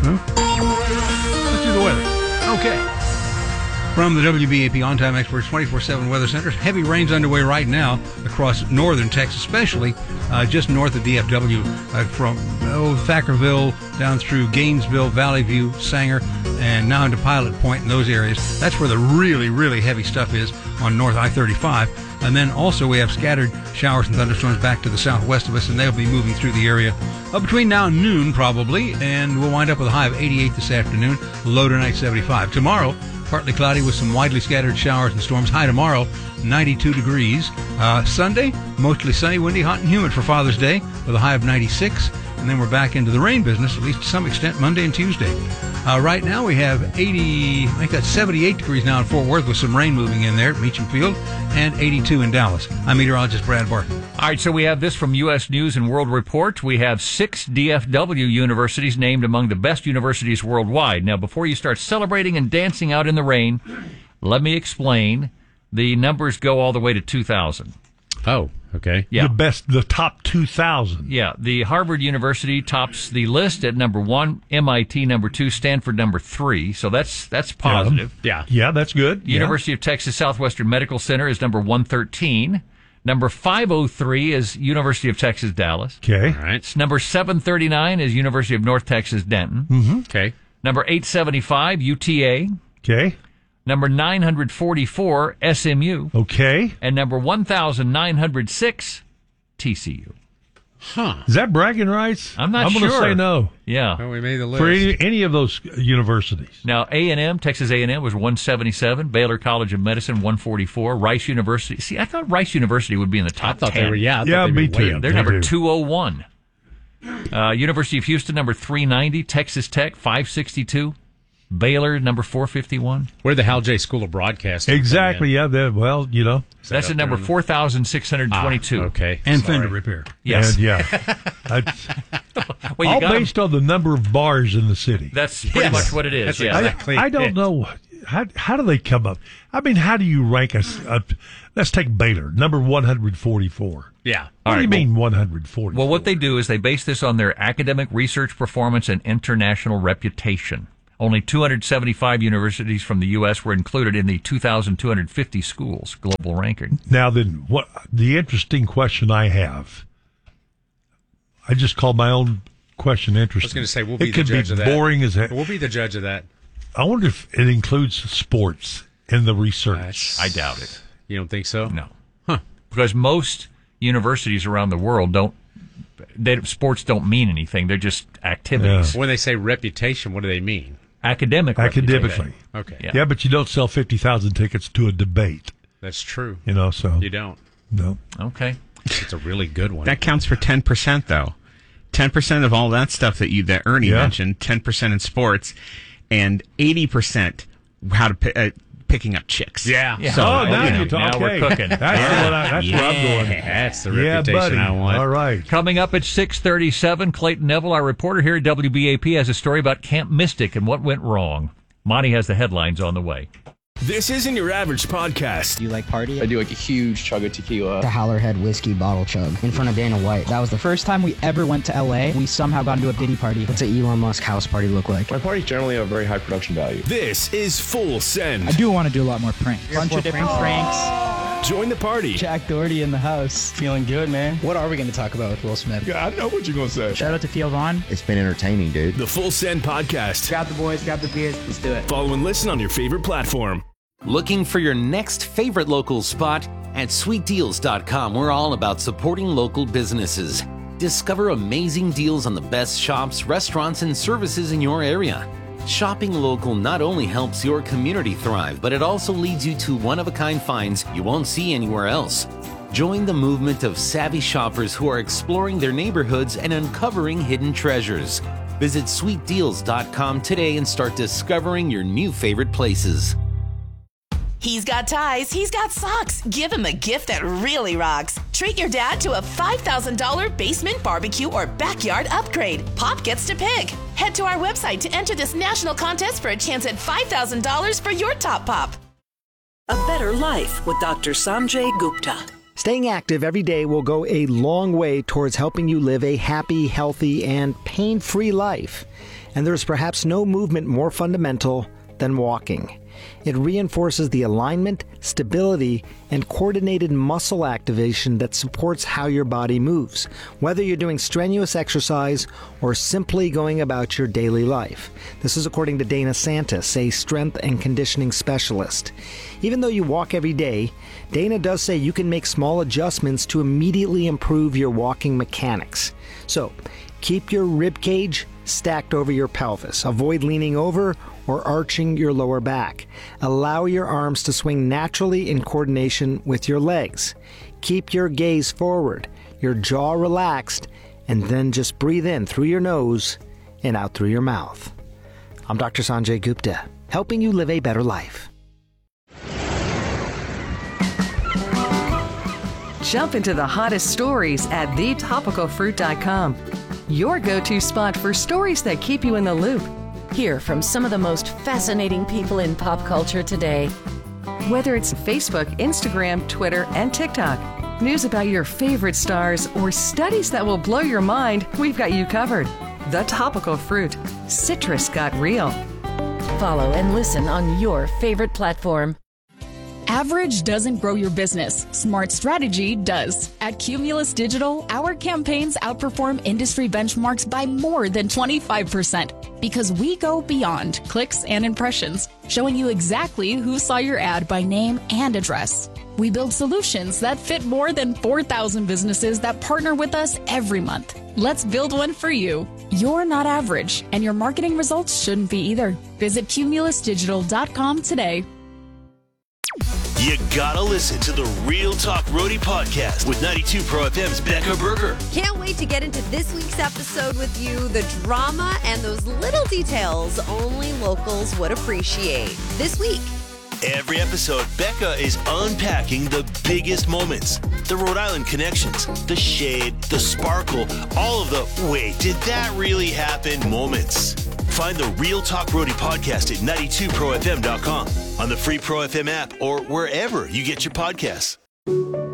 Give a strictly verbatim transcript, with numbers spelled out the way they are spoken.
Huh? Let's do the weather. Okay. From the W B A P On Time Experts twenty-four seven Weather Center, heavy rain's underway right now across northern Texas, especially uh, just north of D F W, uh, from oh, Thackerville down through Gainesville, Valley View, Sanger, and now into Pilot Point in those areas. That's where the really, really heavy stuff is on North I thirty-five. And then also we have scattered showers and thunderstorms back to the southwest of us, and they'll be moving through the area uh, between now and noon probably, and we'll wind up with a high of eighty-eight this afternoon, low tonight seventy-five. Tomorrow, partly cloudy with some widely scattered showers and storms. High tomorrow, ninety-two degrees. Uh, Sunday, mostly sunny, windy, hot, and humid for Father's Day with a high of ninety-six. And then we're back into the rain business, at least to some extent, Monday and Tuesday. Uh, right now we have eighty, I think that's seventy-eight degrees now in Fort Worth with some rain moving in there at Meacham Field, and eighty-two in Dallas. I'm meteorologist Brad Barton. All right, so we have this from U S News and World Report. We have six D F W universities named among the best universities worldwide. Now, before you start celebrating and dancing out in the rain, let me explain. The numbers go all the way to two thousand. Oh, okay. Yeah. The best, the top two thousand. Yeah, the Harvard University tops the list at number one, M I T number two, Stanford number three. So that's that's positive. Yeah. Yeah, that's good. University of Texas Southwestern Medical Center is number one thirteen. Number five oh three is University of Texas Dallas. Okay. All right. Number seven thirty-nine is University of North Texas Denton. Mm-hmm. Okay. Number eight seventy-five, U T A. Okay. Number nine forty-four, S M U. Okay. And number one thousand nine hundred six, T C U. Huh. Is that bragging rights? I'm not I'm sure. I'm going to say no. Yeah. Well, we made the list. For any, any of those universities. Now, A and M, Texas A and M was one seventy-seven. Baylor College of Medicine, one forty-four. Rice University. See, I thought Rice University would be in the I top thought ten. they were, yeah. I Yeah, thought they me were way too. up They're there. number do. two oh one. Uh, University of Houston, number three ninety. Texas Tech, five sixty-two. Baylor, number four fifty-one. We're the Hal J. School of Broadcasting. Exactly, yeah. That, well, you know. That's up at number there? four thousand six hundred twenty-two. Ah, okay. And Sorry. fender repair. Yes. And, yeah. That's, Well, you all got 'em. based on the number of bars in the city. That's pretty Yes. much what it is. That's Yeah. I, exactly I don't it. know. How, how do they come up? I mean, how do you rank us up? Let's take Baylor, number one forty-four. Yeah. What All do you right, mean one forty-four? Well, what they do is they base this on their academic research performance and international reputation. Only two hundred seventy-five universities from the U S were included in the two thousand two hundred fifty schools global ranking. Now then, what the interesting question I have, I just called my own question interesting. I was going to say, we'll be it could the judge be of that. boring as heck. We'll be the judge of that. I wonder if it includes sports in the research. That's- I doubt it. You don't think so? No. Huh. Because most universities around the world don't, they, sports don't mean anything. They're just activities. When they say reputation, what do they mean? Academic Academically. reputation. Okay. Yeah. Yeah, but you don't sell fifty thousand tickets to a debate, That's true. you know, so. You don't. No. Okay. It's a really good one. That counts for ten percent, though. ten percent of all that stuff that you that Ernie Yeah. mentioned, ten percent in sports, and eighty percent how to pi- uh, picking up chicks. Yeah. Yeah. So, Oh, now you know, you're talking. now we're cooking. That's, the one I, that's where I'm going. That's the Yeah, reputation buddy. I want. All right. Coming up at six thirty-seven, Clayton Neville, our reporter here at W B A P, has a story about Camp Mystic and what went wrong. Monty has the headlines on the way. This isn't your average podcast. Do you like party? I do like a huge chug of tequila. The Howlerhead whiskey bottle chug in front of Dana White. That was the first time we ever went to L A. We somehow got into a Diddy party. What's an Elon Musk house party look like? My parties generally have a very high production value. This is Full Send. I do want to do a lot more pranks. Bunch of different pranks. Join the party. Jack Doherty in the house. Feeling good, man. What are we going to talk about with Will Smith? Yeah, I know what you're going to say. Shout out to Theo Vaughn. It's been entertaining, dude. The Full Send podcast. Grab the boys, grab the beers. Let's do it. Follow and listen on your favorite platform. Looking for your next favorite local spot? At sweet deals dot com, we're all about supporting local businesses. Discover amazing deals on the best shops, restaurants, and services in your area. Shopping local not only helps your community thrive, but it also leads you to one-of-a-kind finds you won't see anywhere else. Join the movement of savvy shoppers who are exploring their neighborhoods and uncovering hidden treasures. Visit sweet deals dot com today and start discovering your new favorite places. He's got ties, he's got socks. Give him a gift that really rocks. Treat your dad to a five thousand dollars basement barbecue or backyard upgrade. Pop gets to pick. Head to our website to enter this national contest for a chance at five thousand dollars for your top pop. A better life with Doctor Sanjay Gupta. Staying active every day will go a long way towards helping you live a happy, healthy, and pain-free life. and there's perhaps no movement more fundamental than walking. It reinforces the alignment, stability, and coordinated muscle activation that supports how your body moves, whether you're doing strenuous exercise or simply going about your daily life. This is according to Dana Santis, a strength and conditioning specialist. Even though you walk every day, Dana does say you can make small adjustments to immediately improve your walking mechanics. So, keep your rib cage stacked over your pelvis. Avoid leaning over or arching your lower back. Allow your arms to swing naturally in coordination with your legs. Keep your gaze forward, your jaw relaxed, and then just breathe in through your nose and out through your mouth. I'm Doctor Sanjay Gupta, helping you live a better life. Jump into the hottest stories at the topical fruit dot com. Your go-to spot for stories that keep you in the loop. Hear from some of the most fascinating people in pop culture today. Whether it's Facebook, Instagram, Twitter, and TikTok, news about your favorite stars, or studies that will blow your mind, we've got you covered. The Topical Fruit. Citrus got real. Follow and listen on your favorite platform. Average doesn't grow your business. Smart strategy does. At Cumulus Digital, our campaigns outperform industry benchmarks by more than twenty-five percent because we go beyond clicks and impressions, showing you exactly who saw your ad by name and address. We build solutions that fit more than four thousand businesses that partner with us every month. Let's build one for you. You're not average, and your marketing results shouldn't be either. Visit cumulus digital dot com today. You gotta listen to the Real Talk Roadie podcast with ninety-two Pro F M's Becca Berger. Can't wait to get into this week's episode with you. The drama and those little details only locals would appreciate. This week. Every episode, Becca is unpacking the biggest moments. The Rhode Island connections, the shade, the sparkle, all of the wait, did that really happen moments. Find the Real Talk Roadie podcast at ninety-two pro f m dot com, on the free Pro F M app, or wherever you get your podcasts.